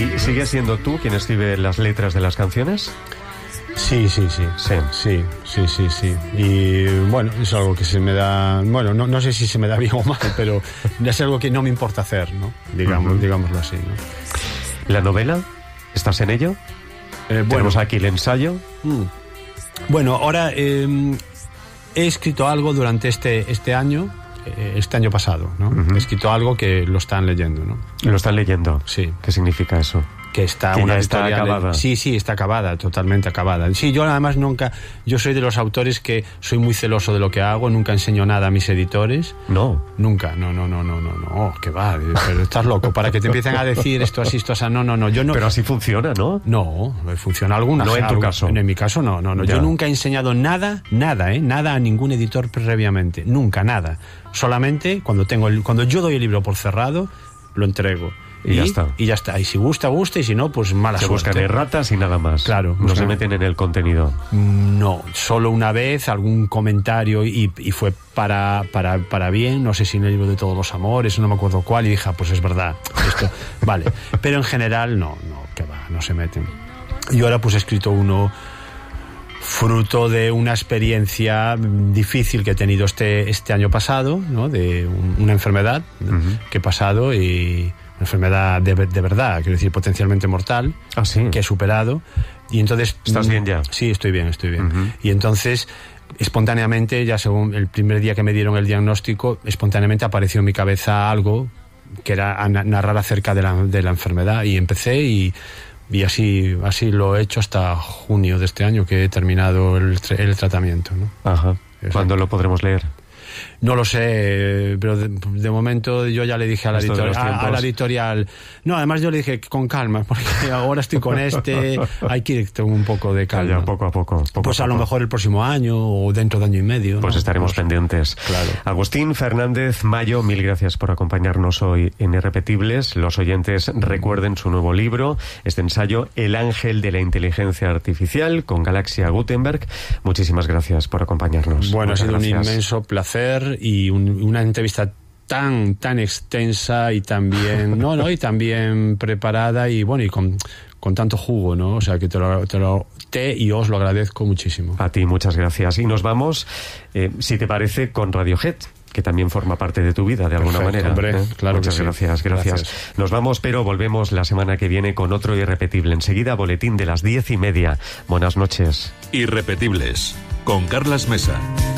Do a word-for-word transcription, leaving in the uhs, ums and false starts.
¿Y sigue siendo tú quien escribe las letras de las canciones? Sí, sí, sí. Sí. Sí, sí, sí, sí. Y bueno, es algo que se me da... Bueno, no, no sé si se me da bien o mal, pero es algo que no me importa hacer, ¿no? Digamos, uh-huh. digámoslo así, ¿no? ¿La novela? ¿Estás en ello? Eh, bueno, Tenemos aquí el ensayo. Mm. Bueno, ahora eh, he escrito algo durante este, este año, eh, este año pasado, ¿no? Uh-huh. He escrito algo que lo están leyendo, ¿no? ¿Lo están leyendo? Sí. ¿Qué significa eso? Que está que una está acabada. Sí, sí, está acabada, totalmente acabada. Sí, yo además nunca, yo soy de los autores que soy muy celoso de lo que hago, nunca enseño nada a mis editores. No. Nunca, no, no, no, no, no, no, oh, que va, pero estás loco, para que te empiecen a decir esto así, esto así, no, no, no, yo no. Pero así funciona, ¿no? No, funciona alguna. No en tu algo, caso. En mi caso no, no, no. Yo nunca he enseñado nada, nada, eh, nada a ningún editor previamente, nunca, nada. Solamente cuando tengo el, cuando yo doy el libro por cerrado, lo entrego. Y, y ya está. Y ya está. Y si gusta, gusta, y si no, pues mala se suerte. Se buscan erratas y nada más. Claro. No se meten en el contenido. No, solo una vez algún comentario y, y fue para, para, para bien, no sé si en el libro de Todos los Amores, no me acuerdo cuál, y dije, pues es verdad, esto, vale. Pero en general, no, no, que va, no se meten. Y ahora pues he escrito uno fruto de una experiencia difícil que he tenido este, este año pasado, ¿no? De un, una enfermedad uh-huh. que he pasado y... una enfermedad de, de verdad, quiero decir, potencialmente mortal, ah, ¿sí? que he superado. Y entonces... ¿Estás bien ya? Sí, estoy bien, estoy bien. Uh-huh. Y entonces, espontáneamente, ya según el primer día que me dieron el diagnóstico, espontáneamente apareció en mi cabeza algo que era a narrar acerca de la, de la enfermedad. Y empecé y, y así, así lo he hecho hasta junio de este año, que he terminado el, el tratamiento, ¿no? Ajá. ¿Cuándo lo podremos leer? No lo sé, pero de, de momento yo ya le dije a la, editorial, a, a la editorial... No, además yo le dije con calma, porque ahora estoy con este, hay que ir con un poco de calma. Ya, poco a poco. poco pues a, a lo poco. mejor el próximo año o dentro de año y medio. Pues ¿no? estaremos pues, pendientes. Claro. Agustín Fernández Mayo, mil gracias por acompañarnos hoy en Irrepetibles. Los oyentes recuerden su nuevo libro, este ensayo, El ángel de la inteligencia artificial, con Galaxia Gutenberg. Muchísimas gracias por acompañarnos. Bueno, Muchas ha sido gracias. un inmenso placer y un, una entrevista tan tan extensa y también no no y también preparada y bueno y con, con tanto jugo, ¿no? O sea que te lo, te lo te y os lo agradezco muchísimo. A ti muchas gracias y nos vamos, eh, si te parece, con Radiohead, que también forma parte de tu vida de alguna Perfecto, manera. Hombre, ¿eh? claro Muchas que sí. gracias, gracias, gracias. Nos vamos, pero volvemos la semana que viene con otro Irrepetible. Enseguida, boletín de las diez y media. Buenas noches. Irrepetibles, con Carlas Mesa.